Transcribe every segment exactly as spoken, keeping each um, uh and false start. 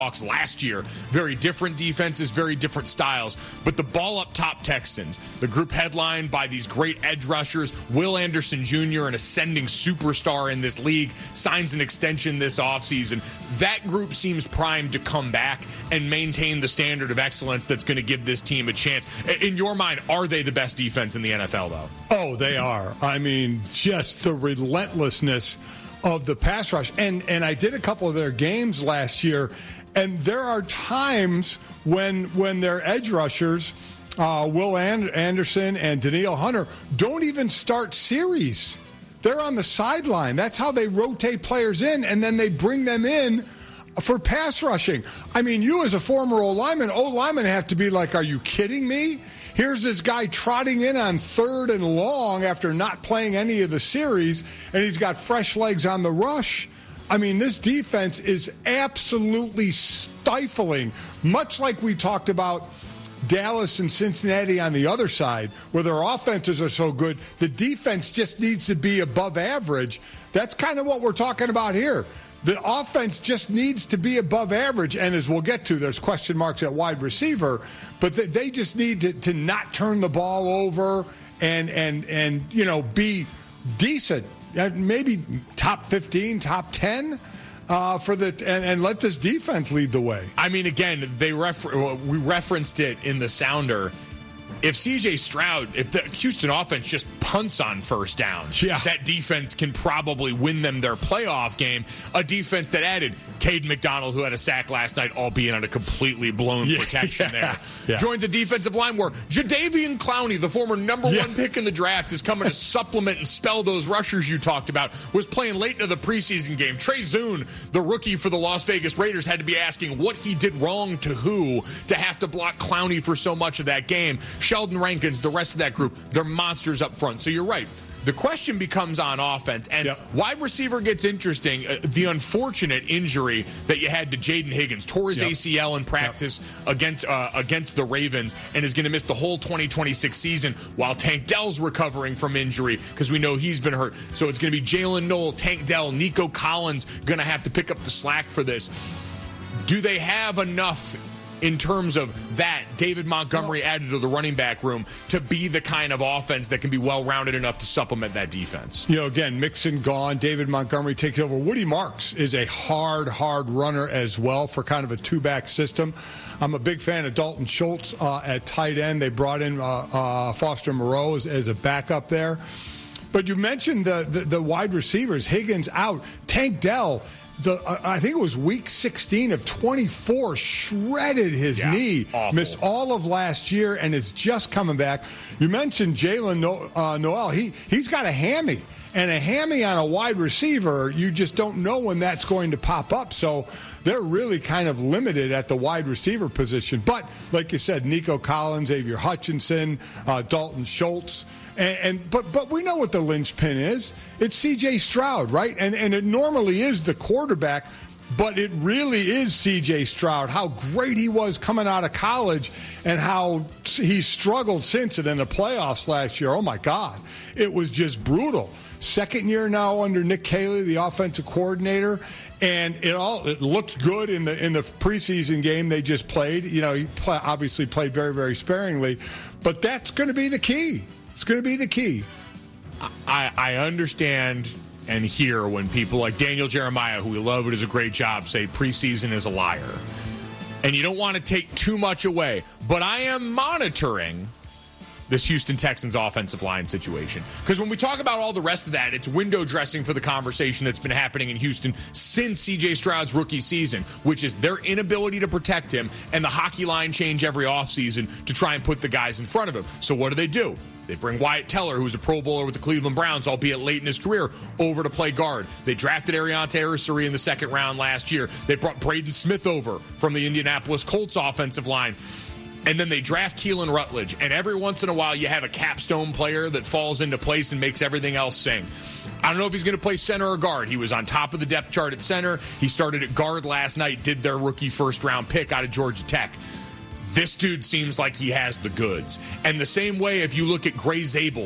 Hawks last year. Very different defenses, very different styles. But the ball up top Texans, the group headlined by these great edge rushers, Will Anderson Junior, an ascending superstar in this league, signs an extension this offseason. That group seems primed to come back and maintain the standard of excellence that's going to give this team a chance. In your mind, are they the best defense in the N F L, though? Oh, they are. I mean, just the relentlessness of the pass rush. And, and I did a couple of their games last year. And there are times when when their edge rushers, uh, Will Anderson and Danielle Hunter, don't even start series. They're on the sideline. That's how they rotate players in, and then they bring them in for pass rushing. I mean, you as a former O-lineman, O-linemen have to be like, are you kidding me? Here's this guy trotting in on third and long after not playing any of the series, and he's got fresh legs on the rush. I mean, this defense is absolutely stifling, much like we talked about Dallas and Cincinnati on the other side, where their offenses are so good. The defense just needs to be above average. That's kind of what we're talking about here. The offense just needs to be above average, and as we'll get to, there's question marks at wide receiver, but they just need to, to not turn the ball over and, and, and you know, be decent. Maybe top fifteen, top ten uh, for the and, and let this defense lead the way. I mean, again, they refer- we referenced it in the sounder. If C J Stroud, if the Houston offense just punts on first down, yeah. that defense can probably win them their playoff game. A defense that added Caden McDonald, who had a sack last night, albeit on a completely blown yeah, protection yeah, there. Yeah. Joins a defensive line where Jadeveon Clowney, the former number yeah. one pick in the draft, is coming to supplement and spell those rushers you talked about, was playing late into the preseason game. Trey Zune, the rookie for the Las Vegas Raiders, had to be asking what he did wrong to who to have to block Clowney for so much of that game. Sheldon Rankins, the rest of that group, they're monsters up front. So you're right. The question becomes on offense, and yep. wide receiver gets interesting. Uh, the unfortunate injury that you had to Jaden Higgins, tore his yep. A C L in practice yep. against uh, against the Ravens, and is going to miss the whole twenty twenty-six season while Tank Dell's recovering from injury because we know he's been hurt. So it's going to be Jalen Noel, Tank Dell, Nico Collins going to have to pick up the slack for this. Do they have enough in terms of that, David Montgomery added to the running back room to be the kind of offense that can be well-rounded enough to supplement that defense? You know, again, Mixon gone, David Montgomery takes over. Woody Marks is a hard, hard runner as well for kind of a two-back system. I'm a big fan of Dalton Schultz uh, at tight end. They brought in uh, uh, Foster Moreau as, as a backup there. But you mentioned the, the, the wide receivers. Higgins out. Tank Dell, The, uh, I think it was week sixteen of twenty-four, shredded his yeah, knee, awful. Missed all of last year, and is just coming back. You mentioned Jalen no- uh, Noel. He, he's got a hammy, and a hammy on a wide receiver, you just don't know when that's going to pop up. So they're really kind of limited at the wide receiver position. But like you said, Nico Collins, Xavier Hutchinson, uh, Dalton Schultz. And, and but but we know what the linchpin is. It's C J Stroud, right? And and it normally is the quarterback, but it really is C J Stroud. How great he was coming out of college, and how he struggled since it in the playoffs last year. Oh my God, it was just brutal. Second year now under Nick Caley, the offensive coordinator, and it all it looked good in the in the preseason game they just played. You know, he play, obviously played very very sparingly, but that's going to be the key. It's going to be the key. I, I understand and hear when people like Daniel Jeremiah, who we love, who does a great job, say preseason is a liar. And you don't want to take too much away. But I am monitoring this Houston Texans offensive line situation. Because when we talk about all the rest of that, it's window dressing for the conversation that's been happening in Houston since C J Stroud's rookie season, which is their inability to protect him and the hockey line change every offseason to try and put the guys in front of him. So what do they do? They bring Wyatt Teller, who's a Pro Bowler with the Cleveland Browns, albeit late in his career, over to play guard. They drafted Ariante Araceli in the second round last year. They brought Braden Smith over from the Indianapolis Colts offensive line. And then they draft Keelan Rutledge. And every once in a while, you have a capstone player that falls into place and makes everything else sing. I don't know if he's going to play center or guard. He was on top of the depth chart at center. He started at guard last night, did their rookie first-round pick out of Georgia Tech. This dude seems like he has the goods. And the same way, if you look at Gray Zabel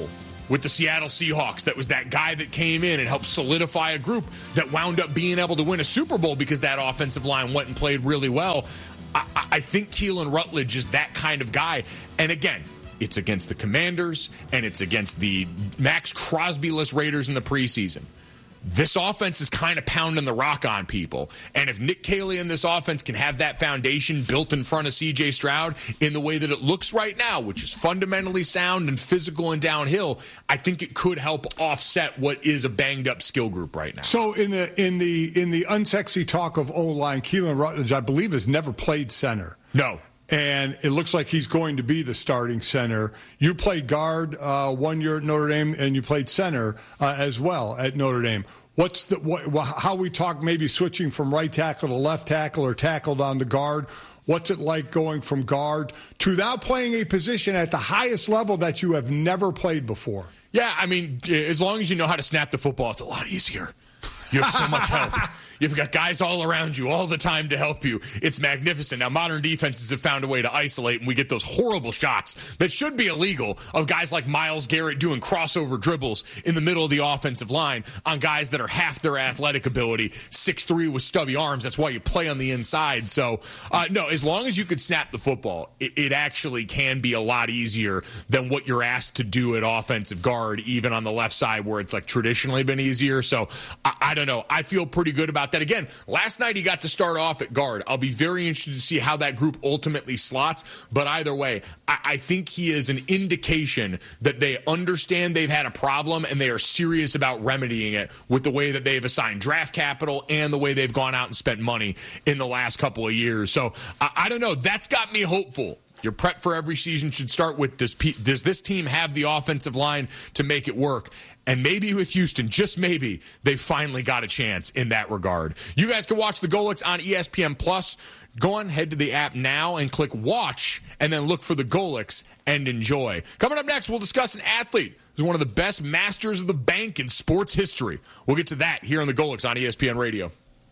with the Seattle Seahawks that was that guy that came in and helped solidify a group that wound up being able to win a Super Bowl because that offensive line went and played really well. I, I think Keelan Rutledge is that kind of guy. And again, it's against the Commanders and it's against the Max Crosby-less Raiders in the preseason. This offense is kind of pounding the rock on people. And if Nick Caley and this offense can have that foundation built in front of C J Stroud in the way that it looks right now, which is fundamentally sound and physical and downhill, I think it could help offset what is a banged-up skill group right now. So in the in the in the unsexy talk of O-line, Keelan Rutledge, I believe, has never played center. No. And it looks like he's going to be the starting center. You played guard uh, one year at Notre Dame, and you played center uh, as well at Notre Dame. What's the what, how we talk maybe switching from right tackle to left tackle or tackled on the guard? What's it like going from guard to now playing a position at the highest level that you have never played before? Yeah, I mean, as long as you know how to snap the football, it's a lot easier. You have so much help. You've got guys all around you all the time to help you. It's magnificent. Now, modern defenses have found a way to isolate, and we get those horrible shots that should be illegal of guys like Myles Garrett doing crossover dribbles in the middle of the offensive line on guys that are half their athletic ability, six three with stubby arms. That's why you play on the inside. So, uh, no, as long as you can snap the football, it, it actually can be a lot easier than what you're asked to do at offensive guard, even on the left side where it's like traditionally been easier. So, I, I don't know. I feel pretty good about that. Again, last night he got to start off at guard. I'll be very interested to see how that group ultimately slots. But either way, I, I think he is an indication that they understand they've had a problem and they are serious about remedying it with the way that they've assigned draft capital and the way they've gone out and spent money in the last couple of years. So I, I don't know. That's got me hopeful. Your prep for every season should start with, does, does this team have the offensive line to make it work? And maybe with Houston, just maybe, they finally got a chance in that regard. You guys can watch the Golics on E S P N Plus. Go on, head to the app now and click watch, and then look for the Golics and enjoy. Coming up next, we'll discuss an athlete who's one of the best masters of the bank in sports history. We'll get to that here on the Golics on E S P N Radio.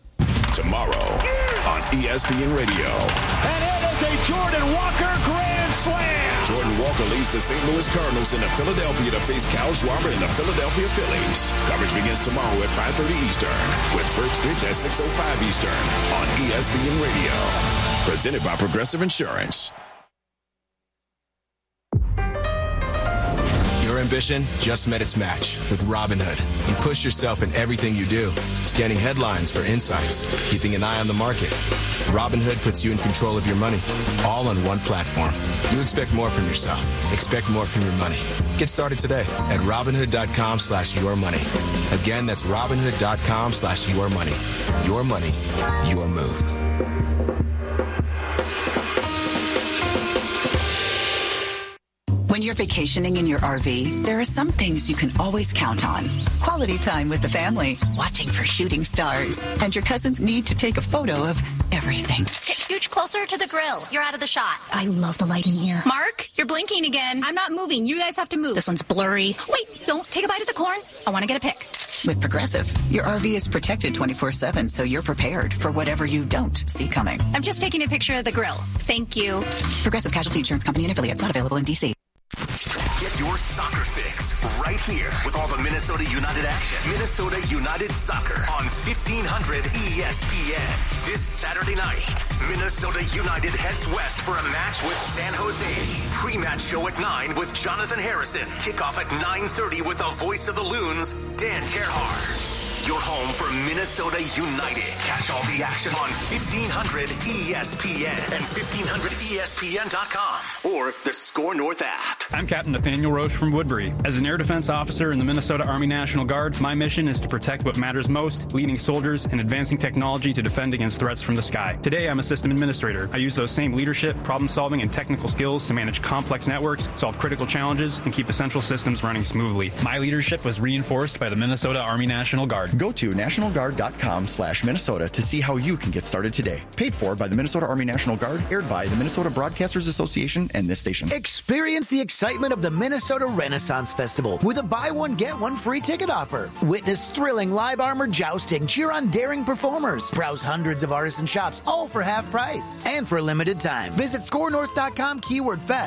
Tomorrow on E S P N Radio. And it is a Jordan Walker grand slam. Jordan Walker leads the Saint Louis Cardinals into Philadelphia to face Kyle Schwarber and the Philadelphia Phillies. Coverage begins tomorrow at five thirty Eastern with first pitch at six oh five Eastern on E S P N Radio. Presented by Progressive Insurance. Your ambition just met its match with Robinhood. You push yourself in everything you do, scanning headlines for insights, keeping an eye on the market. Robinhood puts you in control of your money, all on one platform. You expect more from yourself. Expect more from your money. Get started today at Robinhood.com slash your money. Again, that's Robinhood.com slash your money. Your money, your move. When you're vacationing in your R V, there are some things you can always count on. Quality time with the family, watching for shooting stars, and your cousins need to take a photo of everything. Okay, scooch closer to the grill. You're out of the shot. I love the light in here. Mark, you're blinking again. I'm not moving. You guys have to move. This one's blurry. Wait, don't take a bite of the corn. I want to get a pic. With Progressive, your R V is protected twenty-four seven, so you're prepared for whatever you don't see coming. I'm just taking a picture of the grill. Thank you. Progressive Casualty Insurance Company and affiliates, not available in D C. Get your soccer fix right here with all the Minnesota United action. Minnesota United Soccer on fifteen hundred E S P N. This Saturday night, Minnesota United heads west for a match with San Jose. Pre-match show at nine with Jonathan Harrison. Kickoff at nine thirty with the voice of the Loons, Dan Terhaar. Your home for Minnesota United. Catch all the action on fifteen hundred E S P N and fifteen hundred E S P N dot com or the Score North app. I'm Captain Nathaniel Roche from Woodbury. As an air defense officer in the Minnesota Army National Guard, my mission is to protect what matters most, leading soldiers and advancing technology to defend against threats from the sky. Today, I'm a system administrator. I use those same leadership, problem-solving, and technical skills to manage complex networks, solve critical challenges, and keep essential systems running smoothly. My leadership was reinforced by the Minnesota Army National Guard. Go to national guard dot com slash Minnesota to see how you can get started today. Paid for by the Minnesota Army National Guard, aired by the Minnesota Broadcasters Association and this station. Experience the excitement of the Minnesota Renaissance Festival with a buy one, get one free ticket offer. Witness thrilling live armor jousting, cheer on daring performers, browse hundreds of artisan shops, all for half price. And for a limited time, visit score north dot com keyword fest.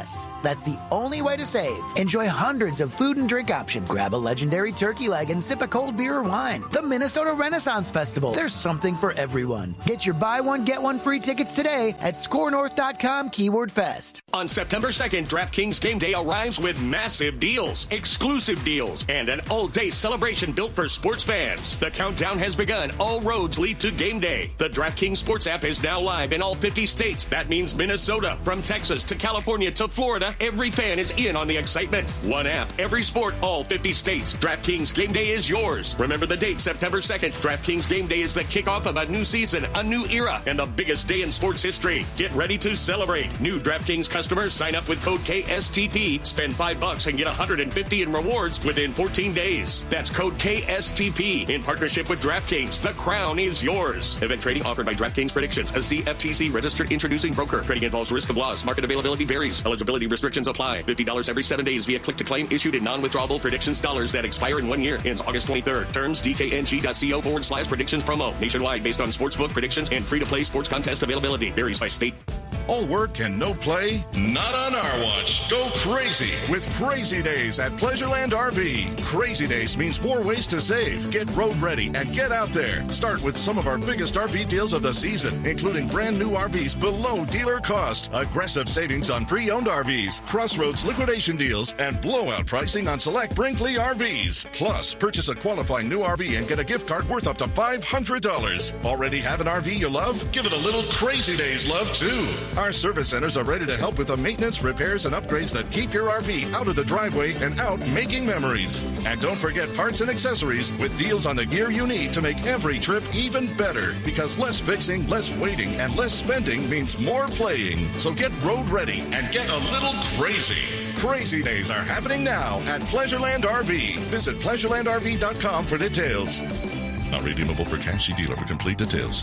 That's the only way to save. Enjoy hundreds of food and drink options. Grab a legendary turkey leg and sip a cold beer or wine. The Minnesota Renaissance Festival. There's something for everyone. Get your buy one, get one free tickets today at score north dot com keyword fest. On September second, DraftKings Game Day arrives with massive deals, exclusive deals, and an all-day celebration built for sports fans. The countdown has begun. All roads lead to Game Day. The DraftKings Sports app is now live in all fifty states. That means Minnesota. From Texas to California to Florida, every fan is in on the excitement. One app, every sport, all fifty states. DraftKings Game Day is yours. Remember the date, September second. DraftKings Game Day is the kickoff of a new season, a new era, and the biggest day in sports history. Get ready to celebrate. New DraftKings customers sign up with code K S T P, spend five bucks and get one hundred fifty in rewards within fourteen days. That's code K S T P in partnership with DraftKings. The crown is yours. Event trading offered by DraftKings Predictions, a C F T C registered introducing broker. Trading involves risk of loss. Market availability varies. Eligibility restrictions apply. fifty dollars every seven days via click-to-claim issued in non-withdrawable predictions dollars that expire in one year. Ends August twenty-third. Terms D K N G dot co forward slash predictions promo. Nationwide based on sportsbook predictions and free-to-play sports contest availability. Varies by state. All work and no play? Not on our watch. Go crazy with Crazy Days at Pleasureland R V. Crazy Days means more ways to save. Get road ready and get out there. Start with some of our biggest R V deals of the season, including brand new R Vs below dealer cost, aggressive savings on pre-owned R Vs, Crossroads liquidation deals, and blowout pricing on select Brinkley R Vs. Plus, purchase a qualifying new R V and get a gift card worth up to five hundred dollars. Already have an R V you love? Give it a little Crazy Days love, too. Our service centers are ready to help with the maintenance, repairs, and upgrades that keep your R V out of the driveway and out making memories. And don't forget parts and accessories with deals on the gear you need to make every trip even better. Because less fixing, less waiting, and less spending means more playing. So get road ready and get a little crazy. Crazy Days are happening now at Pleasureland R V. Visit pleasureland R V dot com for details. Not redeemable for cash. See dealer for complete details.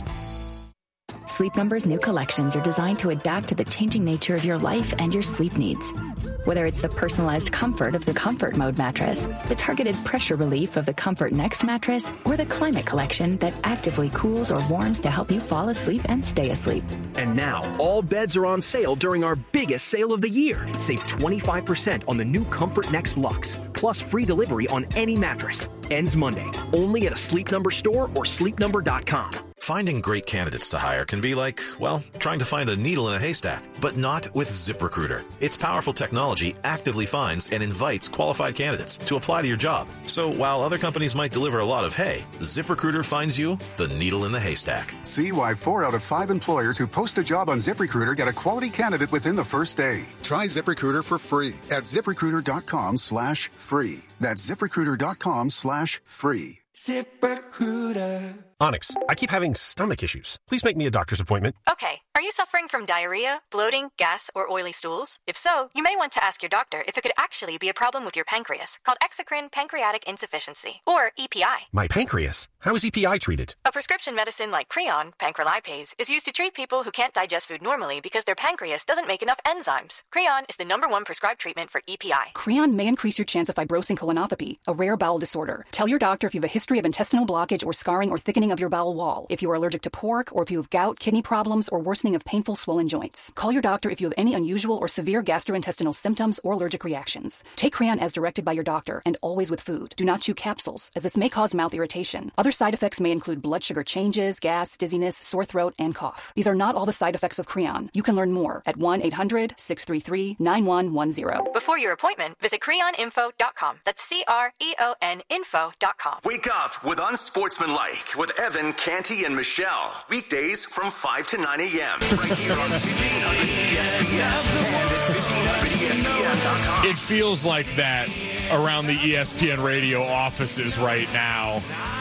Sleep Number's new collections are designed to adapt to the changing nature of your life and your sleep needs. Whether it's the personalized comfort of the Comfort Mode mattress, the targeted pressure relief of the Comfort Next mattress, or the Climate Collection that actively cools or warms to help you fall asleep and stay asleep. And now, all beds are on sale during our biggest sale of the year. Save twenty-five percent on the new Comfort Next Luxe, plus free delivery on any mattress. Ends Monday, only at a Sleep Number store or sleep number dot com. Finding great candidates to hire can be like, well, trying to find a needle in a haystack, but not with ZipRecruiter. Its powerful technology actively finds and invites qualified candidates to apply to your job. So while other companies might deliver a lot of hay, ZipRecruiter finds you the needle in the haystack. See why four out of five employers who post a job on ZipRecruiter get a quality candidate within the first day. Try ZipRecruiter for free at ZipRecruiter.com slash free. That's ZipRecruiter.com slash free. ZipRecruiter. Onyx, I keep having stomach issues. Please make me a doctor's appointment. Okay. Are you suffering from diarrhea, bloating, gas, or oily stools? If so, you may want to ask your doctor if it could actually be a problem with your pancreas, called exocrine pancreatic insufficiency, or E P I. My pancreas? How is E P I treated? A prescription medicine like Creon, pancrelipase, is used to treat people who can't digest food normally because their pancreas doesn't make enough enzymes. Creon is the number one prescribed treatment for E P I. Creon may increase your chance of fibrosing colonopathy, a rare bowel disorder. Tell your doctor if you have a history of intestinal blockage or scarring or thickening of your bowel wall, if you are allergic to pork, or if you have gout, kidney problems, or worsening of painful swollen joints. Call your doctor if you have any unusual or severe gastrointestinal symptoms or allergic reactions. Take Creon as directed by your doctor, and always with food. Do not chew capsules, as this may cause mouth irritation. Other side effects may include blood sugar changes, gas, dizziness, sore throat, and cough. These are not all the side effects of Creon. You can learn more at one eight hundred six three three nine one one zero. Before your appointment, visit creon info dot com. That's C R E O N info dot com. Wake up with Unsportsmanlike with Evan, Canty, and Michelle. Weekdays from five to nine a.m. Right here on fifteen hundred E S P N and at fifteen hundred E S P N dot com. It feels like that around the E S P N radio offices right now.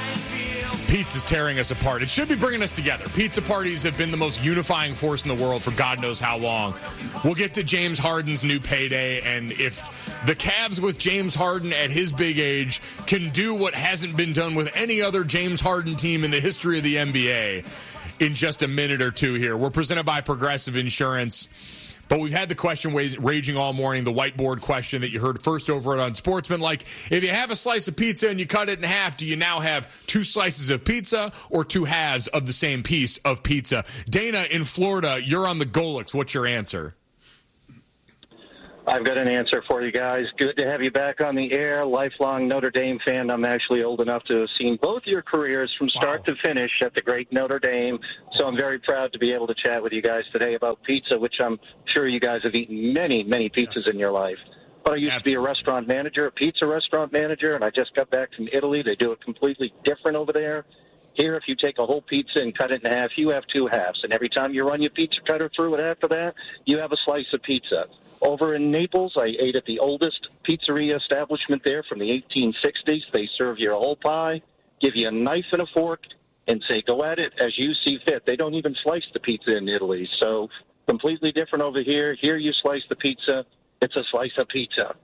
Pizza's tearing us apart. It should be bringing us together. Pizza parties have been the most unifying force in the world for God knows how long. We'll get to James Harden's new payday, and if the Cavs with James Harden at his big age can do what hasn't been done with any other James Harden team in the history of the N B A in just a minute or two here. We're presented by Progressive Insurance. But we've had the question raging all morning, the whiteboard question that you heard first over at Unsportsman. Like, if you have a slice of pizza and you cut it in half, do you now have two slices of pizza or two halves of the same piece of pizza? Dana in Florida, you're on the Golix. What's your answer? I've got an answer for you guys. Good to have you back on the air. Lifelong Notre Dame fan. I'm actually old enough to have seen both your careers from start wow. to finish at the great Notre Dame. So I'm very proud to be able to chat with you guys today about pizza, which I'm sure you guys have eaten many, many pizzas yes. in your life. But I used Absolutely. to be a restaurant manager, a pizza restaurant manager, and I just got back from Italy. They do it completely different over there. Here, if you take a whole pizza and cut it in half, you have two halves. And every time you run your pizza cutter through it after that, you have a slice of pizza. Over in Naples, I ate at the oldest pizzeria establishment there from the eighteen sixties. They serve you a whole pie, give you a knife and a fork, and say, go at it as you see fit. They don't even slice the pizza in Italy. So completely different over here. Here you slice the pizza. It's a slice of pizza.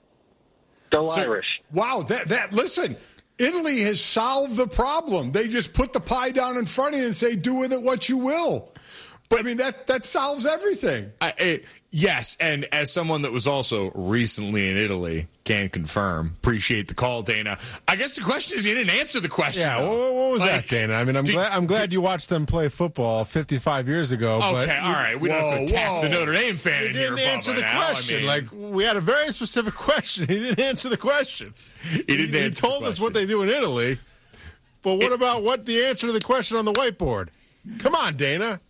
Go so, Irish. Wow, that that listen, Italy has solved the problem. They just put the pie down in front of you and say, do with it what you will. But I mean, that, that solves everything. I, it, yes, and as someone that was also recently in Italy, can confirm. Appreciate the call, Dana. I guess the question is, you didn't answer the question. Yeah, what, what was like, that, Dana? I mean, I'm did, glad I'm glad did, you watched them play football fifty-five years ago. Okay, but all right. We whoa, don't have to attack whoa. the Notre Dame fan he in didn't here, answer Bubba, the now. question. I mean, like, we had a very specific question. He didn't answer the question. He didn't he, answer he told the us what they do in Italy. But what it, about what the answer to the question on the whiteboard? Come on, Dana.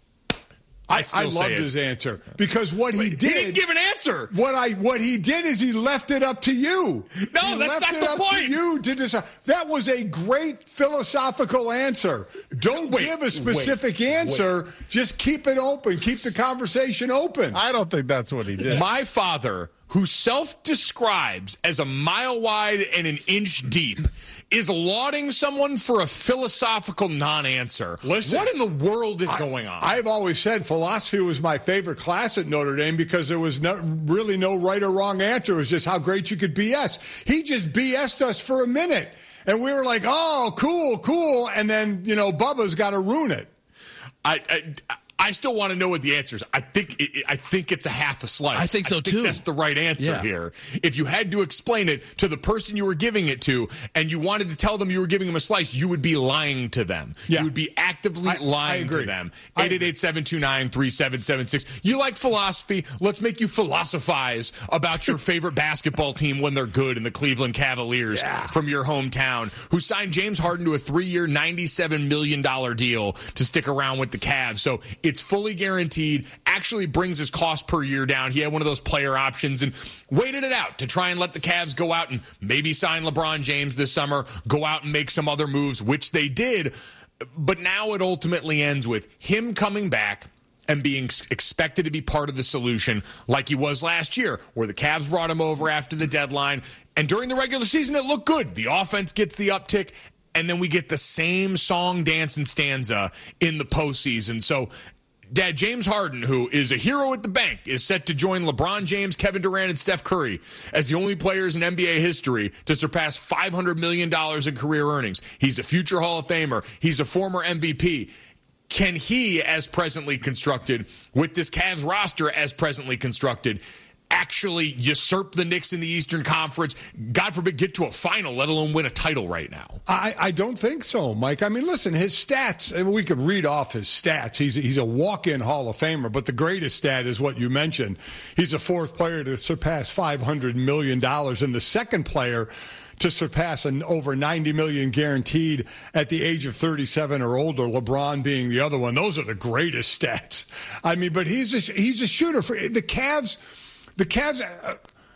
I, I loved his answer because what Wait, he did. He didn't give an answer. What I what he did is he left it up to you. No, he that's left not it the up point. To you to decide. That was a great philosophical answer. Don't wait, give a specific wait, answer. Wait. Just keep it open. Keep the conversation open. I don't think that's what he did. My father, who self-describes as a mile wide and an inch deep, is lauding someone for a philosophical non-answer. Listen, what in the world is I, going on? I've always said philosophy was my favorite class at Notre Dame because there was no, really no right or wrong answer. It was just how great you could B S. He just B S'd us for a minute, and we were like, oh, cool, cool, and then, you know, Bubba's got to ruin it. I... I I still want to know what the answer is. I think I think it's a half a slice. I think so, I think too. That's the right answer yeah. here. If you had to explain it to the person you were giving it to and you wanted to tell them you were giving them a slice, you would be lying to them. Yeah. You would be actively I, lying I to them. eight eight eight, seven two nine, three seven seven six. You like philosophy? Let's make you philosophize about your favorite basketball team when they're good in the Cleveland Cavaliers yeah. from your hometown, who signed James Harden to a three-year, ninety-seven million dollars deal to stick around with the Cavs. So it's fully guaranteed. Actually brings his cost per year down. He had one of those player options and waited it out to try and let the Cavs go out and maybe sign LeBron James this summer, go out and make some other moves, which they did. But now it ultimately ends with him coming back and being expected to be part of the solution like he was last year, where the Cavs brought him over after the deadline. And during the regular season, it looked good. The offense gets the uptick, and then we get the same song, dance, and stanza in the postseason. So, Dad, James Harden, who is a hero at the bank, is set to join LeBron James, Kevin Durant, and Steph Curry as the only players in N B A history to surpass five hundred million dollars in career earnings. He's a future Hall of Famer. He's a former M V P. Can he, as presently constructed, with this Cavs roster as presently constructed, actually usurp the Knicks in the Eastern Conference, God forbid, get to a final, let alone win a title right now? I, I don't think so, Mike. I mean, listen, his stats, and we could read off his stats. He's, he's a walk-in Hall of Famer, but the greatest stat is what you mentioned. He's the fourth player to surpass five hundred million dollars, and the second player to surpass an over ninety million dollars guaranteed at the age of thirty-seven or older, LeBron being the other one. Those are the greatest stats. I mean, but he's a, he's a shooter. For the Cavs... The Cavs, uh,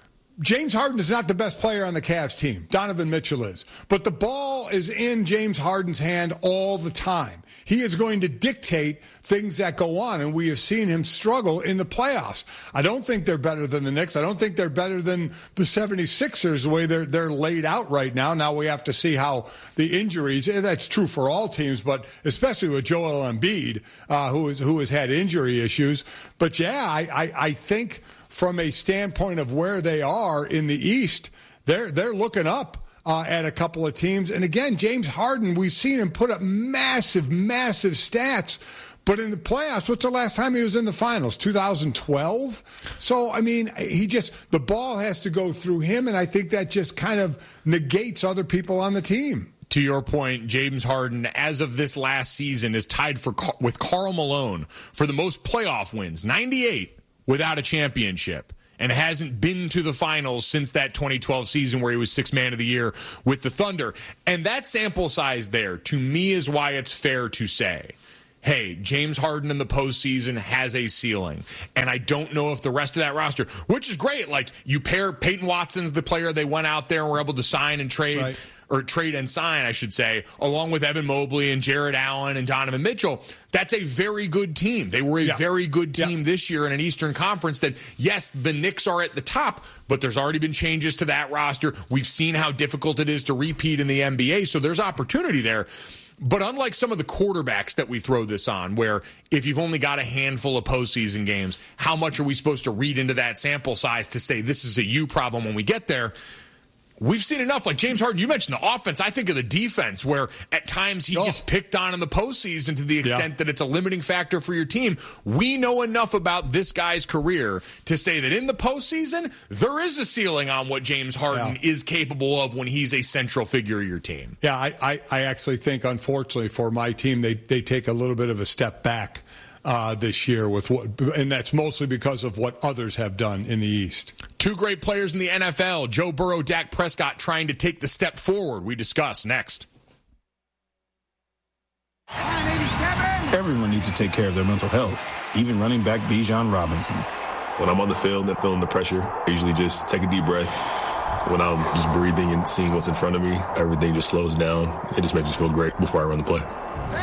James Harden is not the best player on the Cavs team. Donovan Mitchell is. But the ball is in James Harden's hand all the time. He is going to dictate things that go on, and we have seen him struggle in the playoffs. I don't think they're better than the Knicks. I don't think they're better than the seventy-sixers, the way they're, they're laid out right now. Now we have to see how the injuries, that's true for all teams, but especially with Joel Embiid, uh, who, is, who has had injury issues. But, yeah, I, I, I think from a standpoint of where they are in the East, they're they're looking up uh, at a couple of teams. And again, James Harden, we've seen him put up massive, massive stats. But in the playoffs, what's the last time he was in the finals? two thousand twelve? So, I mean, he just, the ball has to go through him, and I think that just kind of negates other people on the team. To your point, James Harden, as of this last season, is tied for with Karl Malone for the most playoff wins, ninety-eight. Without a championship. and hasn't been to the finals since that twenty twelve season where he was sixth man of the year with the Thunder. And that sample size there, to me, is why it's fair to say, hey, James Harden in the postseason has a ceiling. And I don't know if the rest of that roster, which is great, like you pair Peyton Watson's the player they went out there and were able to sign and trade, right. or trade and sign, I should say, along with Evan Mobley and Jared Allen and Donovan Mitchell. That's a very good team. They were a yeah. very good team yeah. this year in an Eastern Conference that, yes, the Knicks are at the top, but there's already been changes to that roster. We've seen how difficult it is to repeat in the N B A, so there's opportunity there. But unlike some of the quarterbacks that we throw this on, where if you've only got a handful of postseason games, how much are we supposed to read into that sample size to say this is a you problem when we get there? We've seen enough. Like James Harden, you mentioned the offense. I think of the defense, where at times he oh. gets picked on in the postseason to the extent yeah. that it's a limiting factor for your team. We know enough about this guy's career to say that in the postseason, there is a ceiling on what James Harden yeah. is capable of when he's a central figure of your team. Yeah, I, I, I actually think, unfortunately, for my team, they, they take a little bit of a step back Uh, this year, with what, and that's mostly because of what others have done in the East. Two great players in the N F L, Joe Burrow, Dak Prescott, trying to take the step forward. We discuss next. Everyone needs to take care of their mental health, even running back Bijan Robinson. When I'm on the field and feeling the pressure, I usually just take a deep breath. When I'm just breathing and seeing what's in front of me, everything just slows down. It just makes me feel great before I run the play.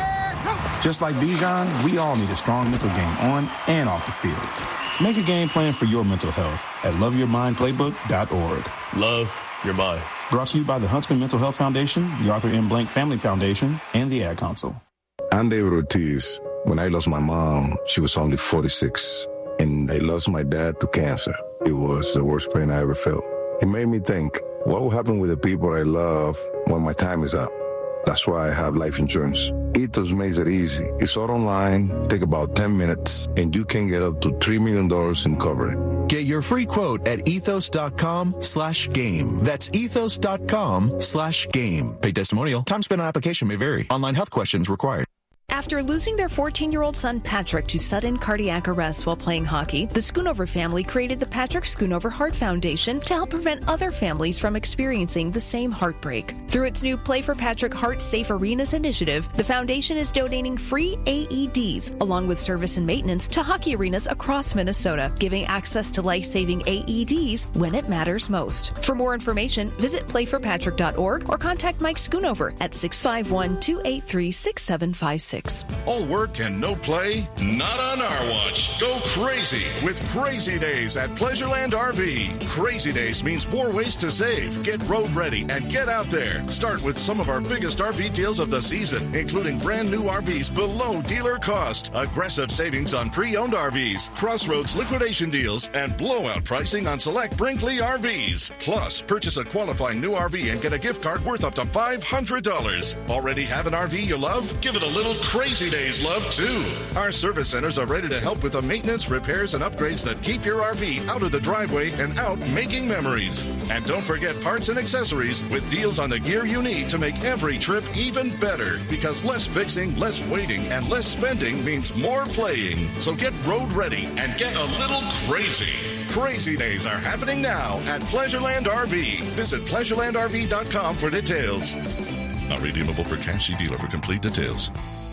Just like Bijan, we all need a strong mental game on and off the field. Make a game plan for your mental health at love your mind playbook dot org. Love your mind. Brought to you by the Huntsman Mental Health Foundation, the Arthur M. Blank Family Foundation, and the Ad Council. I'm David Ortiz. When I lost my mom, she was only forty-six. And I lost my dad to cancer. It was the worst pain I ever felt. It made me think, what will happen with the people I love when my time is up? That's why I have life insurance. Ethos makes it easy. It's all online, take about ten minutes, and you can get up to three million dollars in coverage. Get your free quote at ethos.com slash game. That's ethos.com slash game. Paid testimonial. Time spent on application may vary. Online health questions required. After losing their fourteen-year-old son Patrick to sudden cardiac arrest while playing hockey, the Schoonover family created the Patrick Schoonover Heart Foundation to help prevent other families from experiencing the same heartbreak. Through its new Play for Patrick Heart Safe Arenas initiative, the foundation is donating free A E Ds, along with service and maintenance, to hockey arenas across Minnesota, giving access to life-saving A E Ds when it matters most. For more information, visit play for patrick dot org or contact Mike Schoonover at six five one, two eight three, six seven five six. All work and no play? Not on our watch. Go crazy with Crazy Days at Pleasureland R V. Crazy Days means more ways to save. Get road ready and get out there. Start with some of our biggest R V deals of the season, including brand new R Vs below dealer cost, aggressive savings on pre-owned R Vs, Crossroads liquidation deals, and blowout pricing on select Brinkley R Vs. Plus, purchase a qualifying new R V and get a gift card worth up to five hundred dollars. Already have an R V you love? Give it a little Crazy Days love, too. Our service centers are ready to help with the maintenance, repairs, and upgrades that keep your R V out of the driveway and out making memories. And don't forget parts and accessories with deals on the gear you need to make every trip even better. Because less fixing, less waiting, and less spending means more playing. So get road ready and get a little crazy. Crazy Days are happening now at Pleasureland R V. Visit pleasureland r v dot com for details. Not redeemable for cash. See dealer for complete details.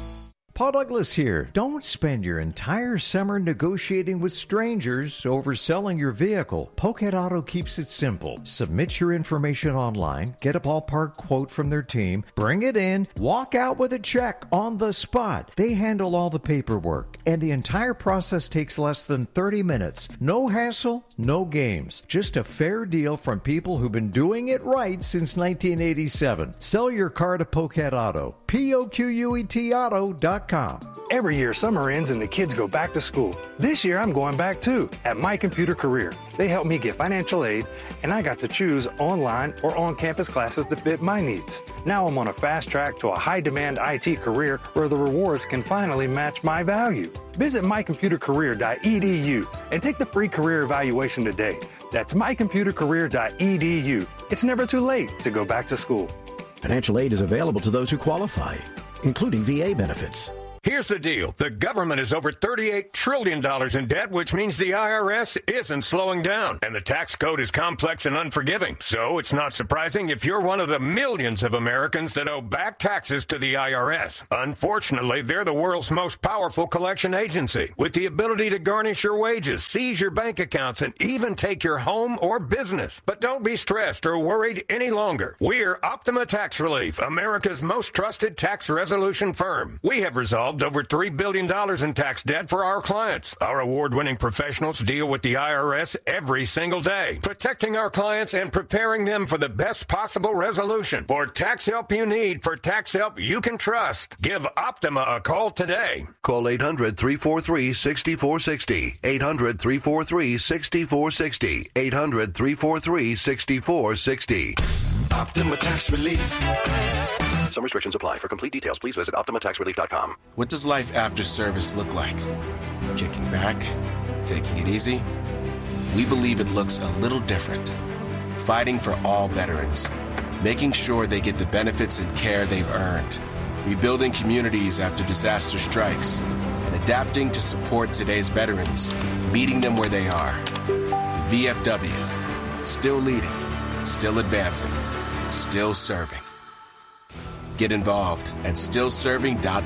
Paul Douglas here. Don't spend your entire summer negotiating with strangers over selling your vehicle. Pocket Auto keeps it simple. Submit your information online, get a ballpark quote from their team, bring it in, walk out with a check on the spot. They handle all the paperwork, and the entire process takes less than thirty minutes. No hassle, no games. Just a fair deal from people who've been doing it right since nineteen eighty-seven. Sell your car to Pocket Auto. P O Q U E T auto dot com. Every year, summer ends and the kids go back to school. This year, I'm going back too, at My Computer Career. They helped me get financial aid, and I got to choose online or on-campus classes that fit my needs. Now I'm on a fast track to a high-demand I T career where the rewards can finally match my value. Visit my computer career dot e d u and take the free career evaluation today. That's my computer career dot e d u. It's never too late to go back to school. Financial aid is available to those who qualify, including V A benefits. Here's the deal. The government is over thirty-eight trillion dollars in debt, which means the I R S isn't slowing down. And the tax code is complex and unforgiving. So it's not surprising if you're one of the millions of Americans that owe back taxes to the I R S. Unfortunately, they're the world's most powerful collection agency, with the ability to garnish your wages, seize your bank accounts, and even take your home or business. But don't be stressed or worried any longer. We're Optima Tax Relief, America's most trusted tax resolution firm. We have resolved over three billion dollars in tax debt for our clients. Our award-winning professionals deal with the I R S every single day, protecting our clients and preparing them for the best possible resolution. For tax help you need, for tax help you can trust, give Optima a call today. Call eight hundred, three four three, six four six zero. eight hundred, three four three, six four six zero. eight hundred, three four three, six four six zero. Optima Tax Relief. Some restrictions apply. For complete details, please visit Optima Tax Relief dot com. What does life after service look like? Kicking back? Taking it easy? We believe it looks a little different. Fighting for all veterans. Making sure they get the benefits and care they've earned. Rebuilding communities after disaster strikes. And adapting to support today's veterans. Meeting them where they are. The V F W. Still leading. Still advancing. Still serving. Get involved at still serving dot